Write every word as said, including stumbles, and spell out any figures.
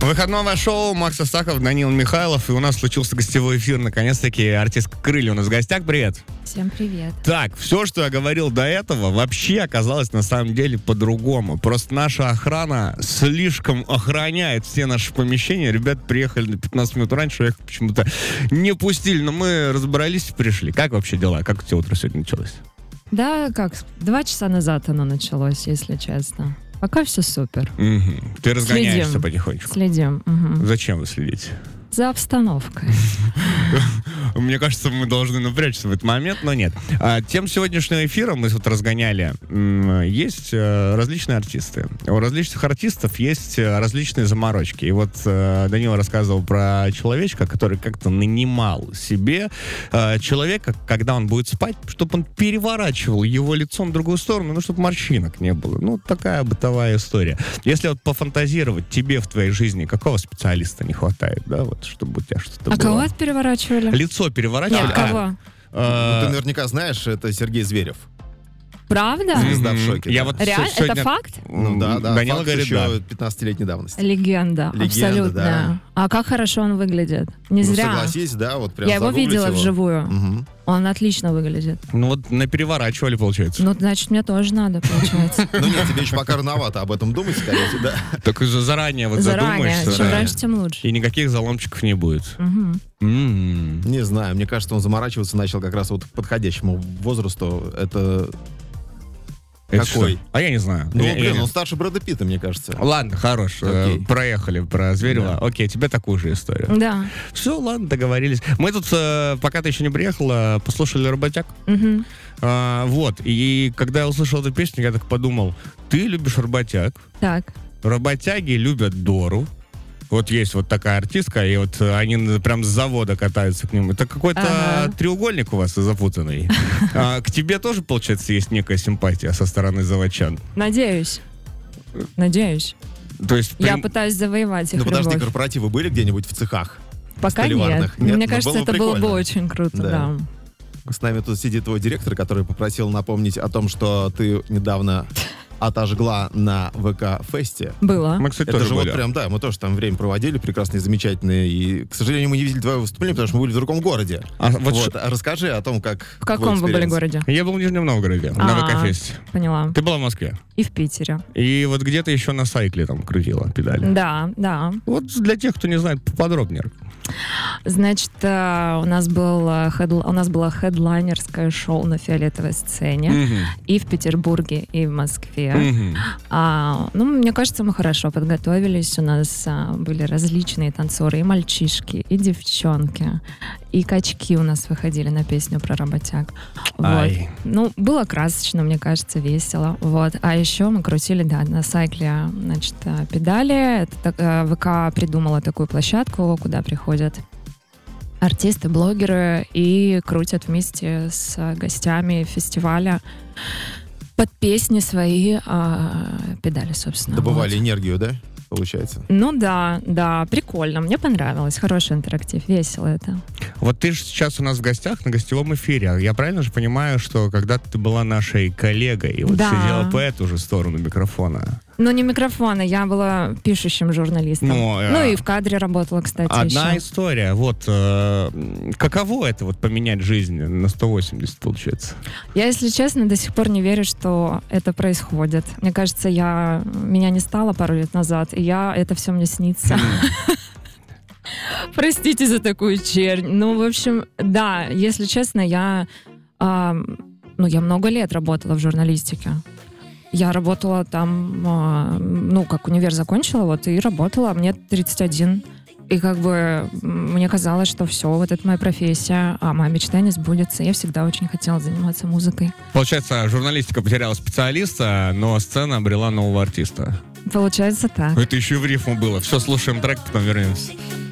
Выходное шоу, Макс Астахов, Данил Михайлов. И у нас случился гостевой эфир. Наконец-таки артистка Крылья у нас в гостях. Привет. Всем привет. Так, все, что я говорил до этого, вообще оказалось на самом деле по-другому. Просто наша охрана слишком охраняет все наши помещения. Ребята приехали на пятнадцать минут раньше, их почему-то не пустили. Но мы разобрались и пришли. Как вообще дела? Как у тебя утро сегодня началось? Да, как, два часа назад оно началось, если честно. Пока все супер. Угу. Ты разгоняешься Следим. потихонечку. Следим. Угу. Зачем вы следите? За обстановкой. Мне кажется, мы должны напрячься в этот момент, но нет. А, тем сегодняшнего эфира мы тут разгоняли. Есть э, различные артисты. У различных артистов есть э, различные заморочки. И вот э, Данила рассказывал про человечка, который как-то нанимал себе э, человека, когда он будет спать, чтобы он переворачивал его лицом в другую сторону, ну, чтобы морщинок не было. Ну, такая бытовая история. Если вот пофантазировать, тебе в твоей жизни какого специалиста не хватает, да, вот, чтобы у тебя что-то А было? кого переворачивали? Лицо переворачивали. Нет, кого? А, Ну, ты наверняка знаешь, это Сергей Зверев. Правда? Звезда в шоке. Я да. вот Реально? се- сегодня- Это факт? Ну да, да. Данила факт говорит, еще да. пятнадцатилетней давности. Легенда, Легенда, абсолютно. да. А как хорошо он выглядит. Не Ну, зря. согласись, да, вот прям Я его загуглить видела его. вживую. Мгм. Он отлично выглядит. Ну вот напереворачивали, получается. Ну, значит, мне тоже надо, получается. Ну нет, тебе еще пока рановато об этом думать, скорее всего, да. Так и за- заранее вот Заранее. задумаешься. Чем да. раньше, тем лучше. И никаких заломчиков не будет. Мгм. М. Не знаю, мне кажется, он заморачиваться начал как раз вот к подходящему возрасту. Это... Это Какой? что? А я не знаю. Ну, Я- я блин, не- он старше Брэда Питта, мне кажется. Ладно, хорош. э, Окей. Проехали про Зверева. Да. Окей, тебе такую же историю. Да. Все, ладно, договорились. Мы тут, э, пока ты еще не приехала, послушали «Работяг». Мгм. А, вот, и когда я услышал эту песню, я так подумал, ты любишь «Работяг», Так. работяги любят Дору. Вот есть вот такая артистка, и вот э, они прям с завода катаются к ним. Это какой-то Ага. треугольник у вас запутанный. А, к тебе тоже, получается, есть некая симпатия со стороны заводчан? Надеюсь. Надеюсь. То есть... Я прям- пытаюсь завоевать их Ну подожди, любовь. корпоративы были где-нибудь в цехах? Пока нет. столеварных? Нет? Мне Ну, кажется, было бы это было бы прикольно. очень круто, Да. да. С нами тут сидит твой директор, который попросил напомнить о том, что ты недавно отожгла на ВК-фесте. Было. Мы, кстати, Это тоже же были. вот прям, да, мы тоже там время проводили, прекрасные, замечательные. И, к сожалению, мы не видели твое выступление, потому что мы были в другом городе. А вот Вот, ш- а расскажи о том, как В каком вы были городе? Я был в Нижнем Новгороде, на А. ВК-фесте. Поняла. Ты была в Москве. И в Питере. И вот где-то еще на сайкле там крутила педали. Да, да. Вот для тех, кто не знает, поподробнее. Значит, э, у нас, был, э, хедл- у нас было хедлайнерское шоу на фиолетовой сцене. Мгм. И в Петербурге, и в Москве. Мгм. А, ну, мне кажется, мы хорошо подготовились. У нас а, были различные танцоры, и мальчишки, и девчонки, и качки у нас выходили на песню про работяг. Вот. Ай. Ну, было красочно, мне кажется, весело. Вот. А еще мы крутили, да, на сайкле, значит, а, педали. Это так, а, ВК придумала такую площадку, куда приходят артисты, блогеры и крутят вместе с а, гостями фестиваля под песни свои а, педали, собственно. Добывали вот. энергию, да, получается? Ну да, да, прикольно. Мне понравилось. Хороший интерактив, весело это. Вот ты же сейчас у нас в гостях на гостевом эфире. Я правильно же понимаю, что когда-то ты была нашей коллегой и вот Да. сидела по эту же сторону микрофона? Но не микрофона, я была пишущим журналистом. Ну, э, Ну и в кадре работала, кстати, Одна еще. история. Вот э, каково это вот поменять жизнь на сто восемьдесят, получается? Я, если честно, до сих пор не верю, что это происходит. Мне кажется, я меня не стало пару лет назад, и я это все мне снится. Простите за такую чернь. Ну, в общем, да, если честно, я, а, ну, я много лет работала в журналистике. Я работала там, а, ну, как универ закончила, вот, и работала, а мне тридцать один. И как бы м, мне казалось, что все, вот это моя профессия, а моя мечта не сбудется. Я всегда очень хотела заниматься музыкой. Получается, журналистика потеряла специалиста, но сцена обрела нового артиста. Получается так. Это еще и в рифму было. Все, слушаем трек, потом вернемся.